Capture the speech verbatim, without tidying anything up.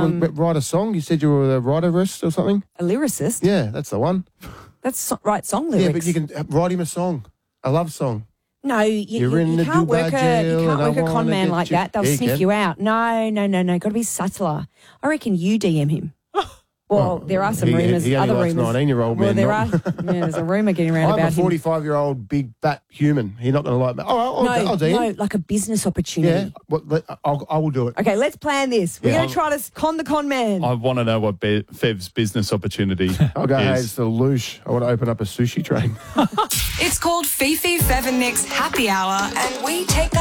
Um, to write a song? You said you were a writerist or something? a lyricist. Yeah, that's the one. That's so, right song lyrics. Yeah, but you can write him a song, a love song. No, you, You're you, in you the can't work Dubai a jail you can't and I work a con wanna man get like you- that. They'll Yeah, you sniff can. you out. No, no, no, no. Got to be subtler. I reckon you D M him. Well, there are some He- rumours. he only other likes rumours. nineteen-year-old Well, men, there not- are. Yeah, there's a rumour getting around I'm about a him. forty-five-year-old big fat human. You're not going to like me. Oh, I'll, No, I'll, I'll do no, it. like a business opportunity. Yeah, well, let- I'll, I will do it. Okay, let's plan this. We're Yeah. going to try to con the con man. I want to know what Be- Fev's business opportunity I'll go, hey, is. it's the loosh. I want to open up a sushi train. It's called Fifi, Fev and Nick's Happy Hour, and we take